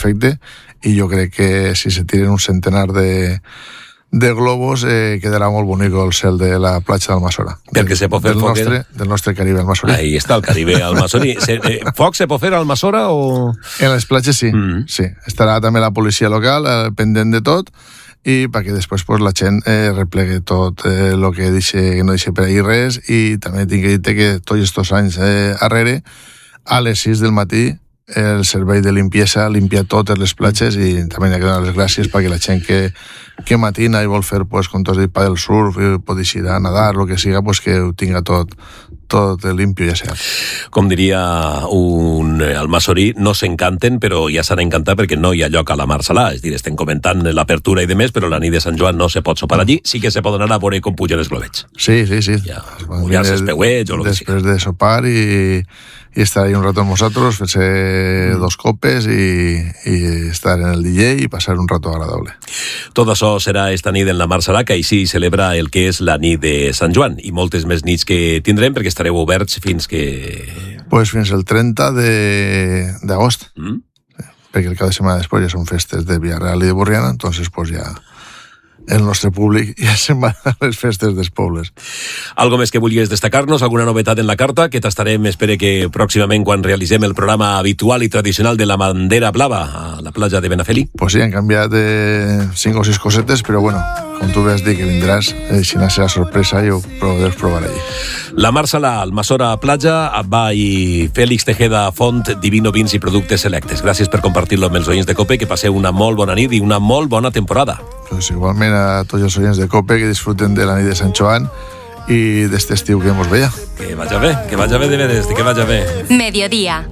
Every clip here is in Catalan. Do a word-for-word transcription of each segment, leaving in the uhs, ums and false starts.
perfecte, i jo crec que si se tiren un centenar de, de globos eh, quedarà molt bonic el cel de la platja d'Almassora. Perquè se pot fer del foc, nostre, eh? del nostre Caribe almassorí. Ahí està el Caribe almassorí. Se, eh, foc se pot fer a Almassora o...? En les platges sí, mm. sí. Estarà també la policia local eh, pendent de tot, i perquè després pues, la gent eh, replegui tot el eh, que, deixe, que no deixi per ahir res, i també tinc que dir que tots aquests anys eh, arrere, a les sis del matí, el servei de limpiesa limpia totes les platges, i també hi ha que donar les gràcies perquè la gent que, que matina i vol fer, pues, com tots dit, pa del surf, pot eixir a nadar, el que siga, pues, que ho tinga tot, tot limpio, ja sea. Com diria un almassorí, no s'encanten, però ja s'han encantat perquè no hi ha lloc a la Mar Salà. És dir, estem comentant l'apertura i de més, però la nit de Sant Joan no se pot sopar allí. Sí que se poden anar a veure com pugen els globets. Sí, sí, sí. Ja, mullar-se els peuets o el que sigui. Després de sopar i, i estar ahí un rato amb nosaltres, fer-se mm. dos copes i, i estar en el D J i passar un rato agradable. Tot això serà esta nit en la Mar Salà, que així celebra el que és la nit de Sant Joan, i moltes més nits que tindrem, perquè estareu oberts fins que... Pues fins el trenta d'agost. Mm. Perquè el cap de setmana després ja són festes de Villarreal i de Borriana, entonces pues ja el nostre públic ja se'n va a les festes dels pobles. Algo més que vulguis destacar-nos? Alguna novetat en la carta? Que t'estarem, espere que pròximament, quan realitzem el programa habitual i tradicional de la bandera blava a la platja de Benafeli? Pues sí, han canviat de cinc o sis cosetes, però bueno, com tu vas dir que vindràs, eh, si no serà sorpresa, i ho podràs provar allí. La Mar Salà, Almassora Platja, va i Fèlix Tejeda Font, Divino Vins i Productes Selectes. Gràcies per compartir-lo amb els oients de COPE, que passeu una molt bona nit i una molt bona temporada. Pues igualment a tots els oients de COPE, que disfruten de la nit de Sant Joan i d'este estiu que mos veia. Que vaya bé, que vaya bé de veres, que vaya bé. Mediodía.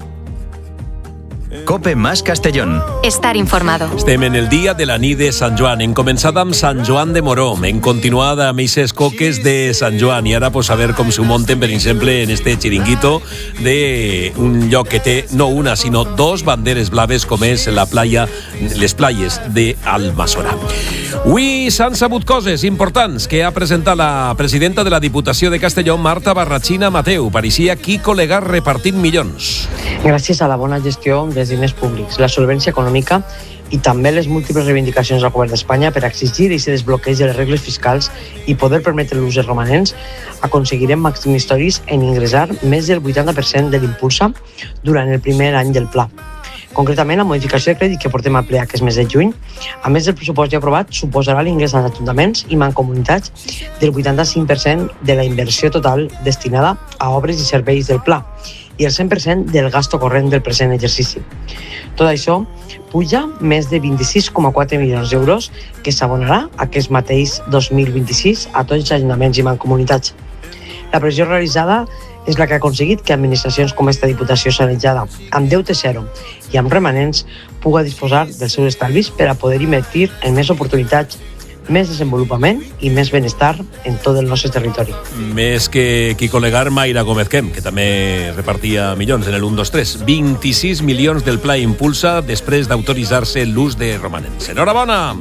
COPE más Castellón. Estar informado. Estem en el dia de la nit de Sant Joan. Hem començat amb Sant Joan de Moró, hem continuat amb aquestes coques de Sant Joan, i ara pues, a veure com s'ho munten, per exemple, en este xiringuito d'un lloc que té no una, sinó dos banderes blaves, com és la playa, les playes d'Almassora. Avui s'han sabut coses importants que ha presentat la presidenta de la Diputació de Castelló, Marta Barrachina Mateu. Pareixia Quico Legar repartint milions. Gràcies a la bona gestió dels diners públics, la solvència econòmica i també les múltiples reivindicacions al govern d'Espanya per exigir i se desbloqueig de les regles fiscals i poder permetre l'ús dels romanents, aconseguirem màxims històrics en ingressar més del vuitanta per cent de l'impulsa durant el primer any del pla. Concretament, la modificació de crèdit que portem a ple aquest mes de juny, a més del pressupost ja aprovat, suposarà l'ingrés als ajuntaments i mancomunitats del vuitanta-cinc per cent de la inversió total destinada a obres i serveis del pla i el cent per cent del gasto corrent del present exercici. Tot això puja més de vint-i-sis coma quatre milions d'euros que s'abonarà aquest mateix dos mil vint-i-sis a tots els ajuntaments i mancomunitats. La previsió realitzada és la que ha aconseguit que administracions com esta Diputació sanejada amb deute zero i amb remanents puga disposar dels seus estalvis per a poder invertir en més oportunitats, més desenvolupament i més benestar en tot el nostre territori. Més que Quico Legar, Mayra Gómez Quem, que també repartia milions en el un, dos, tres. vint-i-sis milions del Pla Impulsa després d'autoritzar-se l'ús de romanents. Enhorabona!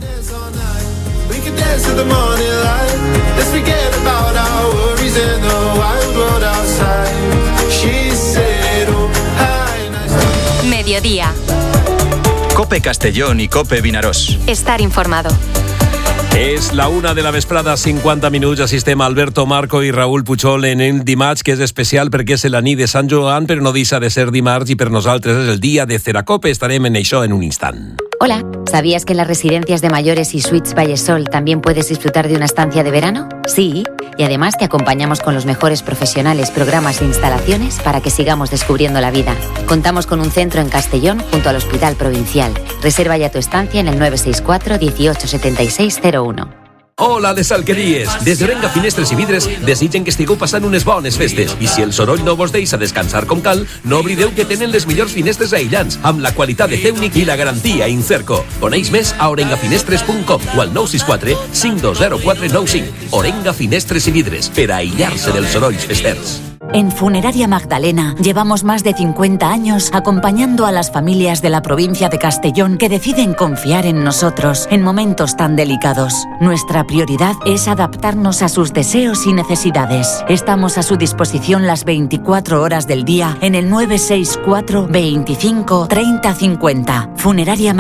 Mediodía. COPE Castellón y COPE Vinaròs. Estar informado. És la una de la vesprada, cinquanta minuts. Assistem a Alberto Marco i Raúl Puchol en el dimarts, que és especial perquè és la nit de Sant Joan, però no deixa de ser dimarts, i per nosaltres és el dia de Ceracope. Estarem en això en un instant. Hola, ¿sabías que en las residencias de mayores y suites Vallesol también puedes disfrutar de una estancia de verano? Sí, y además te acompañamos con los mejores profesionales, programas e instalaciones para que sigamos descubriendo la vida. Contamos con un centro en Castellón junto al Hospital Provincial. Reserva ya tu estancia en el nueve seis cuatro dieciocho setenta y seis cero uno. Hola, les alqueries! Des d'Orenga Finestres i Vidres desitgen que estigueu passant unes bones festes, i si el soroll no vos deixa descansar com cal, no oblideu que tenen les millors finestres aïllants, amb la qualitat de Ceutic i la garantia Incerco. Coneix més a orenga finestres punt com o al nou sis quatre cinc dos zero quatre nou cinc. Orenga Finestres i Vidres, per a aïllar-se dels sorolls festers. En Funeraria Magdalena llevamos más de cincuenta años acompañando a las familias de la provincia de Castellón que deciden confiar en nosotros en momentos tan delicados. Nuestra prioridad es adaptarnos a sus deseos y necesidades. Estamos a su disposición las veinticuatro horas del día en el nueve seis cuatro veinticinco treinta cincuenta. Funeraria